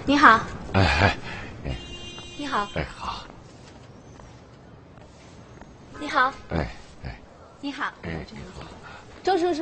你好。 哎， 你好。 哎好。 你好。 哎， 你好。 哎， 周叔叔。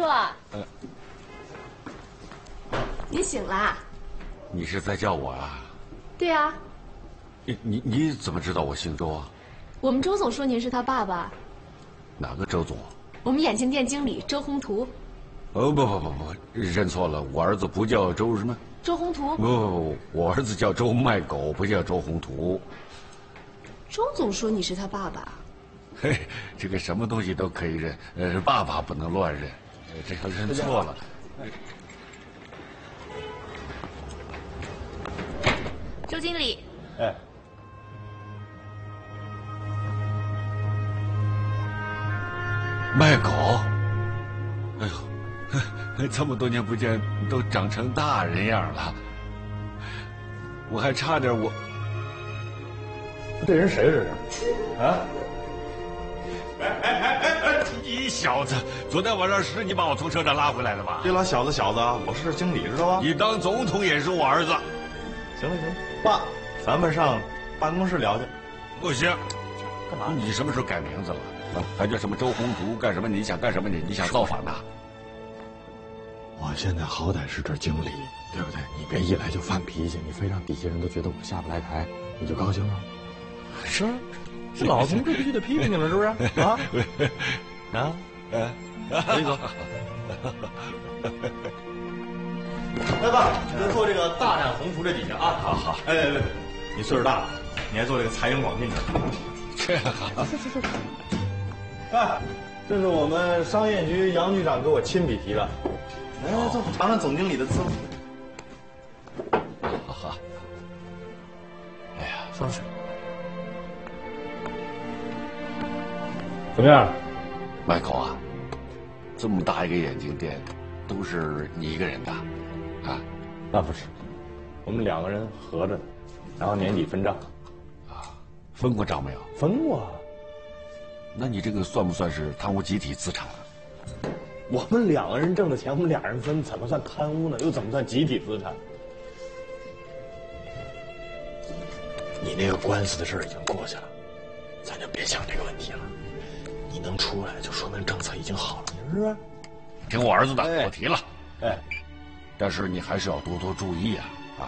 您醒啦？ 你是在叫我啊？ 对啊。 你怎么知道我姓周啊？ 我们周总说您是他爸爸。 哪个周总？ 我们眼镜店经理周宏图。 不，认错了，我儿子不叫周什么？ 周宏图。 不，我儿子叫周卖狗，不叫周宏图。 周总说你是他爸爸。 嘿，这个什么东西都可以认，爸爸不能乱认，这要认错了。 周经理。 哎。 卖狗？哎呦，这么多年不见，都长成大人样了。我还差点这人谁是这？啊？ 哎！你小子，昨天晚上是你把我从车站拉回来的吧？ 别老小子，我是经理，知道吧？ 你当总统也是我儿子。 行了，爸，咱们上办公室聊去。 不行。 干嘛？ 你什么时候改名字了？还叫什么周宏图？干什么？你想干什么？你想造反呐？ 我现在好歹是这经理，对不对？你别一来就犯脾气，你非让底下人都觉得我下不来台，你就高兴了。是，这老同志必须得批评你了，是不是？啊？走一走。来吧，你就坐这个大展宏图这底下啊。 好。 哎，你岁数大了，你还坐这个财源广进去。 这好。 哎，这是我们商业局杨局长给我亲笔提的。来，坐，尝尝总经理的滋味。 好。哎呀， 上水。怎么样， 卖狗啊？这么大一个眼镜店，都是你一个人的，啊？ 那不是，我们2个人合着的，然后年底分账。 啊，分过账没有？ 分过。 那你这个算不算是贪污集体资产啊？ 我们2个人挣的钱，我们俩人分，怎么算贪污呢？又怎么算集体资产？你那个官司的事已经过去了，咱就别想这个问题了。你能出来，就说明政策已经好了，是不是？ 听我儿子的， 哎、 我提了。 哎， 但是你还是要多多注意啊！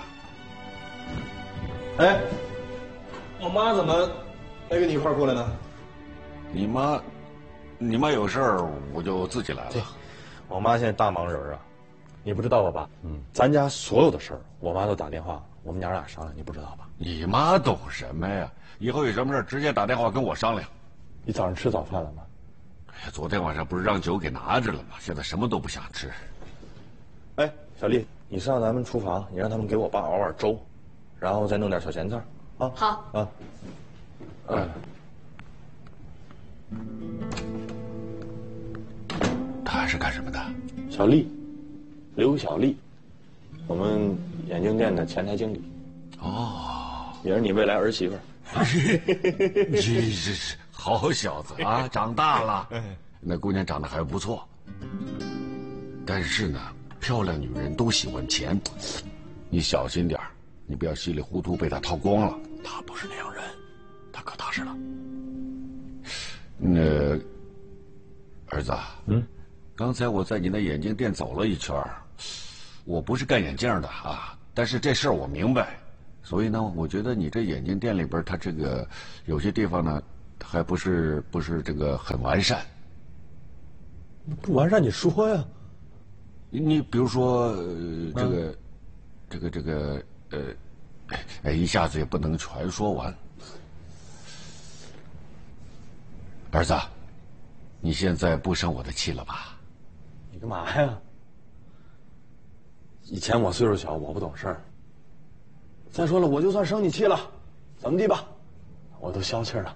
哎，我妈怎么没跟你一块过来呢？ 你妈有事儿，我就自己来了。 我妈现在大忙人啊，你不知道吧，爸？咱家所有的事儿，我妈都打电话，我们娘俩商量，你不知道吧？ 你妈懂什么呀？以后有什么事直接打电话跟我商量。 你早上吃早饭了吗？ 哎呀，昨天晚上不是让酒给拿着了吗？现在什么都不想吃。 哎，小丽，你上咱们厨房，你让他们给我爸熬碗粥，然后再弄点小咸菜啊。 好啊。 他还是干什么的？ 小丽，刘小丽，我们眼镜店的前台经理。 哦， 也是你未来儿媳妇儿。 这是好小子啊，长大了。那姑娘长得还不错，但是呢，漂亮女人都喜欢钱，你小心点儿，你不要稀里糊涂被她掏光了。 她不是那样人，她可踏实了。 那儿子，刚才我在你的眼镜店走了一圈，我不是干眼镜的啊，但是这事儿我明白。所以呢，我觉得你这眼镜店里边，它这个有些地方呢，还不是这个很完善。 不完善你说呀。 你比如说一下子也不能全说完。儿子，你现在不生我的气了吧？ 你干嘛呀？以前我岁数小，我不懂事儿。再说了，我就算生你气了，怎么地吧，我都消气了。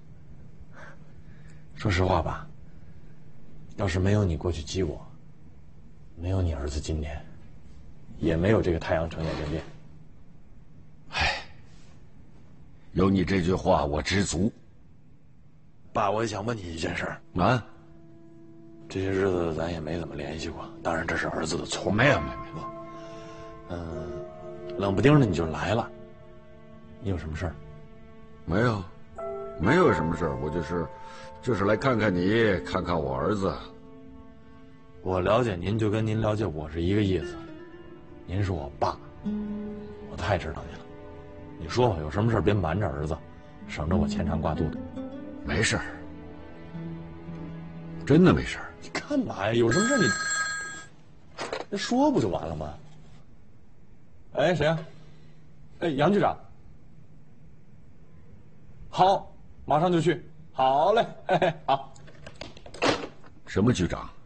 说实话吧，要是没有你过去激我，没有你儿子今天，也没有这个太阳城眼镜店。 唉，有你这句话，我知足。 爸，我也想问你一件事儿啊。 这些日子咱也没怎么联系过，当然这是儿子的错。 没有。 冷不丁的你就来了，你有什么事儿？ 没有，没有什么事儿，我就是来看看你，看看我儿子。 我了解您就跟您了解我是一个意思，您是我爸，我太知道您了。你说吧，有什么事儿别瞒着儿子，省着我牵肠挂肚的。 没事儿，真的没事儿。 你干嘛呀？有什么事你说不就完了吗？哎，谁啊？哎，杨局长。好，马上就去。好嘞，嘿嘿，好。 什么局长？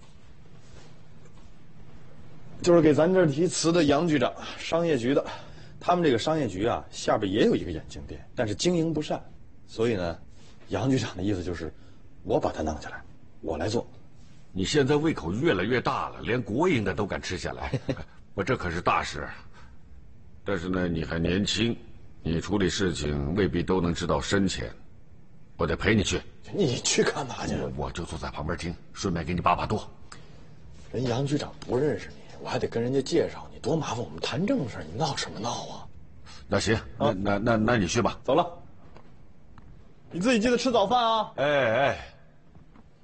就是给咱这儿提词的杨局长，商业局的。他们这个商业局啊，下边也有一个眼镜店，但是经营不善，所以呢，杨局长的意思就是，我把它弄下来，我来做。 你现在胃口越来越大了，连国营的都敢吃下来，我这可是大事。但是呢，你还年轻，你处理事情未必都能知道深浅，我得陪你去。 你去干嘛去？ 我就坐在旁边听，顺便给你把把舵。 人杨局长不认识你，我还得跟人家介绍你，多麻烦。我们谈正事，你闹什么闹啊？ 那行，那你去吧。 走了，你自己记得吃早饭啊。 哎哎。